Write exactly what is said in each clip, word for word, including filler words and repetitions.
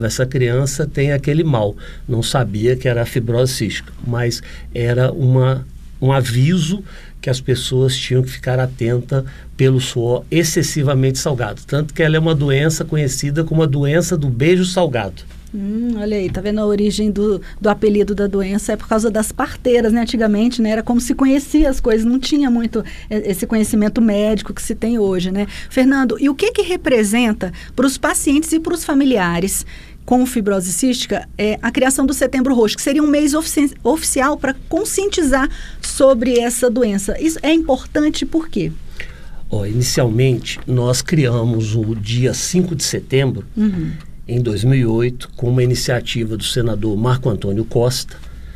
Essa criança tem aquele mal, não sabia que era a fibrose cística, mas era uma, um aviso que as pessoas tinham que ficar atentas pelo suor excessivamente salgado. Tanto que ela é uma doença conhecida como a doença do beijo salgado. Hum, olha aí, tá vendo a origem do, do apelido da doença? É por causa das parteiras, né? Antigamente, né? Era como se conhecia as coisas, não tinha muito esse conhecimento médico que se tem hoje, né? Fernando, e o que que representa para os pacientes e para os familiares com fibrose cística é a criação do Setembro Roxo, que seria um mês ofici oficial para conscientizar sobre essa doença? Isso é importante por quê? Oh, inicialmente, nós criamos o dia cinco de setembro, uhum. em dois mil e oito, com uma iniciativa do senador Marco Antônio Costa.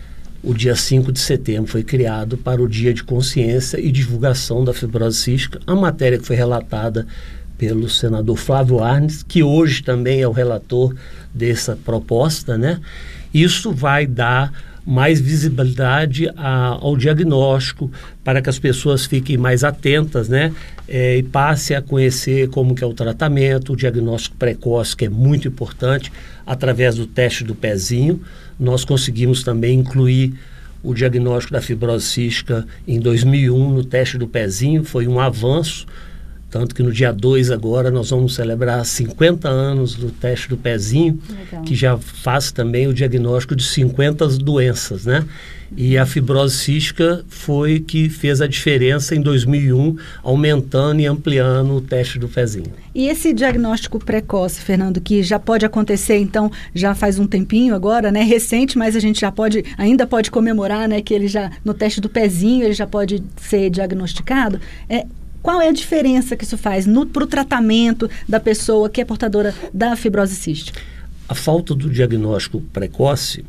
O dia cinco de setembro foi criado para o Dia de Consciência e Divulgação da Fibrose Cística. A matéria que foi relatada pelo senador Flávio Arnes, que hoje também é o relator dessa proposta, né? Isso vai dar mais visibilidade a, ao diagnóstico, para que as pessoas fiquem mais atentas, né? É, e passem a conhecer como que é o tratamento, o diagnóstico precoce, que é muito importante, através do teste do pezinho. Nós conseguimos também incluir o diagnóstico da fibrose cística em dois mil e um no teste do pezinho, foi um avanço, tanto que no dia dois agora nós vamos celebrar cinquenta anos do teste do pezinho, Legal. Que já faz também o diagnóstico de cinquenta doenças, né? E a fibrose cística foi que fez a diferença em dois mil e um, aumentando e ampliando o teste do pezinho. E esse diagnóstico precoce, Fernando, que já pode acontecer, então, já faz um tempinho agora, né? Recente, mas a gente já pode, ainda pode comemorar, né? Que ele já, no teste do pezinho, ele já pode ser diagnosticado. É, qual é a diferença que isso faz para o tratamento da pessoa que é portadora da fibrose cística? A falta do diagnóstico precoce,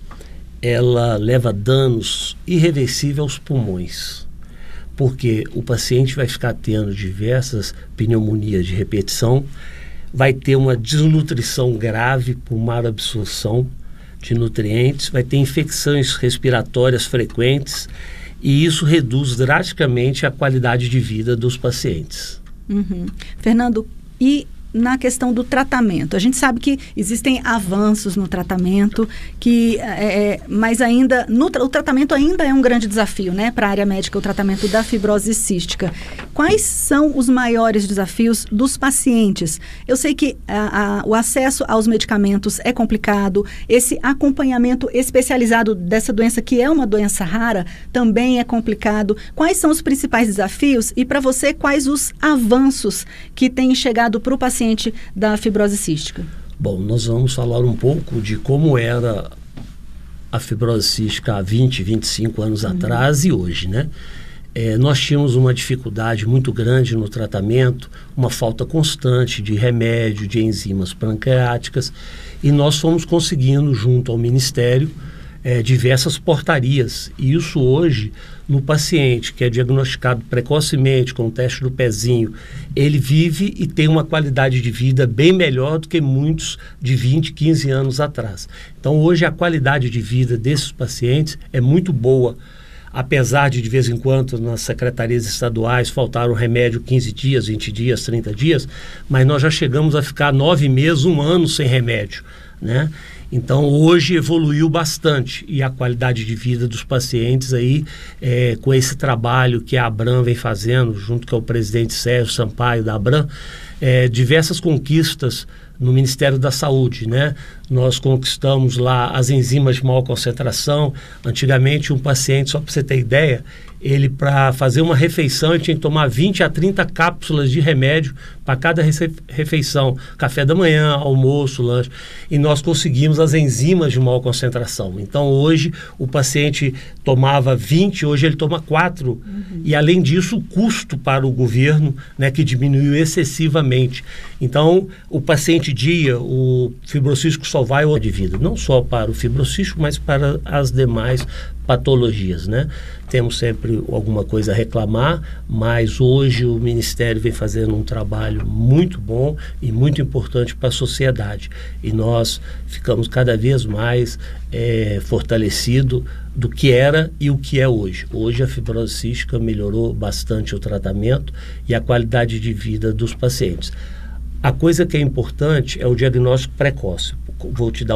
ela leva danos irreversíveis aos pulmões, porque o paciente vai ficar tendo diversas pneumonias de repetição, vai ter uma desnutrição grave por má absorção de nutrientes, vai ter infecções respiratórias frequentes, e isso reduz drasticamente a qualidade de vida dos pacientes. Uhum. Fernando, e na questão do tratamento? A gente sabe que existem avanços no tratamento, que, é, mas ainda, no, o tratamento ainda é um grande desafio, né, para a área médica, o tratamento da fibrose cística. Quais são os maiores desafios dos pacientes? Eu sei que a, a, o acesso aos medicamentos é complicado, esse acompanhamento especializado dessa doença, que é uma doença rara, também é complicado. Quais são os principais desafios e, para você, quais os avanços que têm chegado para o paciente da fibrose cística? Bom, nós vamos falar um pouco de como era a fibrose cística há vinte, vinte e cinco anos uhum. atrás e hoje, né? É, nós tínhamos uma dificuldade muito grande no tratamento, uma falta constante de remédio, de enzimas pancreáticas, e nós fomos conseguindo, junto ao Ministério, é, diversas portarias. E isso hoje, no paciente que é diagnosticado precocemente com o teste do pezinho, ele vive e tem uma qualidade de vida bem melhor do que muitos de vinte, quinze anos atrás. Então, hoje, a qualidade de vida desses pacientes é muito boa. Apesar de, de vez em quando, nas secretarias estaduais faltaram remédio quinze dias, vinte dias, trinta dias, mas nós já chegamos a ficar nove meses, um ano sem remédio, né? Então, hoje evoluiu bastante e a qualidade de vida dos pacientes aí, é, com esse trabalho que a Abram vem fazendo, junto com o presidente Sérgio Sampaio da Abram, é, diversas conquistas no Ministério da Saúde, né? Nós conquistamos lá as enzimas de maior concentração. Antigamente, um paciente, só para você ter ideia, ele, para fazer uma refeição, ele tinha que tomar vinte a trinta cápsulas de remédio para cada refeição, café da manhã, almoço, lanche, e nós conseguimos as enzimas de maior concentração. Então, hoje, o paciente tomava vinte, hoje ele toma quatro, uhum. e além disso, o custo para o governo, né, que diminuiu excessivamente. Então, o paciente dia, o fibrocístico só vai de vida, não só para o fibrocístico, mas para as demais patologias, né? Temos sempre alguma coisa a reclamar, mas hoje o Ministério vem fazendo um trabalho muito bom e muito importante para a sociedade. E nós ficamos cada vez mais é, fortalecidos do que era e o que é hoje. Hoje a fibrose cística melhorou bastante o tratamento e a qualidade de vida dos pacientes. A coisa que é importante é o diagnóstico precoce. Vou te dar